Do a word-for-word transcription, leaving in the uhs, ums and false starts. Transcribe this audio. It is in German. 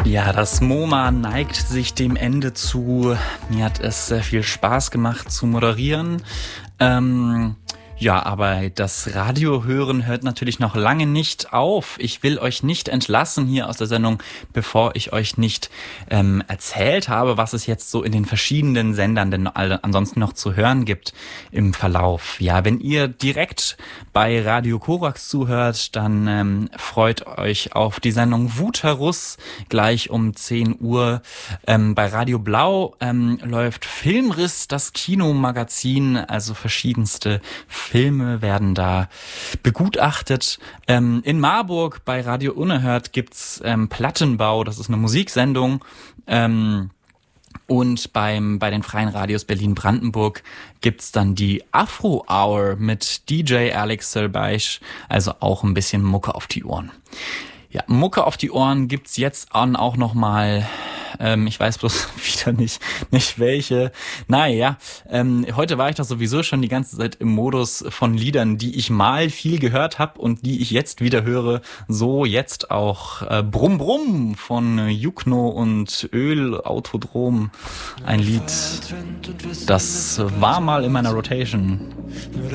Ja, das MoMA neigt sich dem Ende zu. Mir hat es sehr viel Spaß gemacht zu moderieren. Ähm, ja, aber das Radiohören hört natürlich noch lange nicht auf. Ich will euch nicht entlassen hier aus der Sendung, bevor ich euch nicht ähm, erzählt habe, was es jetzt so in den verschiedenen Sendern denn alle ansonsten noch zu hören gibt im Verlauf. Ja, wenn ihr direkt bei Radio Korax zuhört, dann ähm, freut euch auf die Sendung Wutherus gleich um zehn Uhr. Ähm, bei Radio Blau ähm, läuft Filmriss, das Kinomagazin, also verschiedenste Filme werden da begutachtet. Ähm, in Marburg bei Radio Unerhört gibt's ähm, Plattenbau, das ist eine Musiksendung. Ähm, und beim bei den Freien Radios Berlin-Brandenburg gibt's dann die Afro Hour mit D J Alex Selbeisch, also auch ein bisschen Mucke auf die Ohren. Ja, Mucke auf die Ohren gibt's jetzt an auch nochmal. Ähm, ich weiß bloß wieder nicht, nicht welche. Naja, ähm, heute war ich doch sowieso schon die ganze Zeit im Modus von Liedern, die ich mal viel gehört habe und die ich jetzt wieder höre. So jetzt auch äh, Brumm Brumm von Jukno und Öl Autodrom. Ein Lied, das war mal in meiner Rotation.